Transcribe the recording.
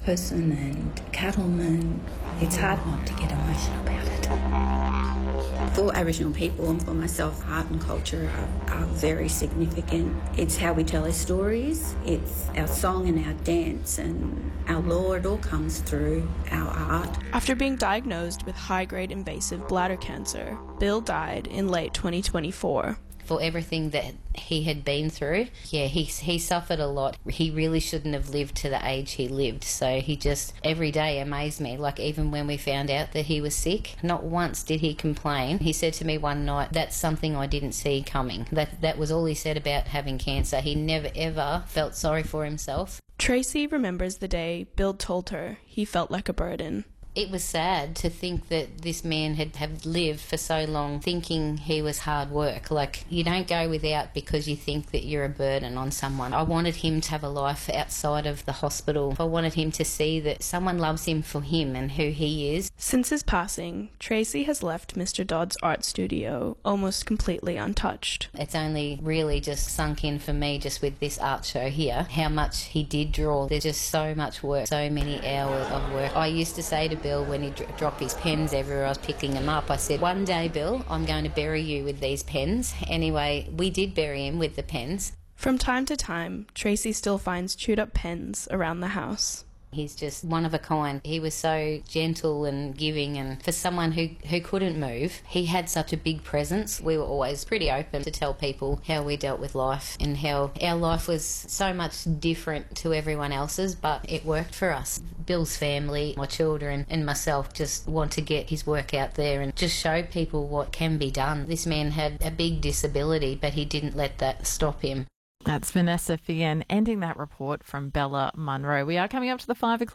person and cattleman. It's hard not to get emotional about it. For Aboriginal people and for myself, art and culture are very significant. It's how we tell our stories, it's our song and our dance and our lore. It all comes through our art. After being diagnosed with high-grade invasive bladder cancer, Bill died in late 2024. For everything that he had been through, he suffered a lot. He really shouldn't have lived to the age he lived. So he just every day amazed me. Like even when we found out that he was sick, not once did he complain. He said to me one night, "That's something I didn't see coming." That was all he said about having cancer. He never ever felt sorry for himself. Tracy remembers the day Bill told her he felt like a burden. It was sad to think that this man had lived for so long thinking he was hard work. Like, you don't go without because you think that you're a burden on someone. I wanted him to have a life outside of the hospital. I wanted him to see that someone loves him for him and who he is. Since his passing, Tracy has left Mr. Dodd's art studio almost completely untouched. It's only really just sunk in for me just with this art show here, how much he did draw. There's just so much work, so many hours of work. I used to say to Bill when he dropped his pens everywhere I was picking them up, I said, "One day, Bill, I'm going to bury you with these pens." Anyway, we did bury him with the pens. From time to time, Tracy still finds chewed up pens around the house. He's just one of a kind. He was so gentle and giving, and for someone who couldn't move, he had such a big presence. We were always pretty open to tell people how we dealt with life and how our life was so much different to everyone else's, but it worked for us. Bill's family, my children and myself just want to get his work out there and just show people what can be done. This man had a big disability, but he didn't let that stop him. That's Vanessa Fian ending that report from Bella Munro. We are coming up to the 5 o'clock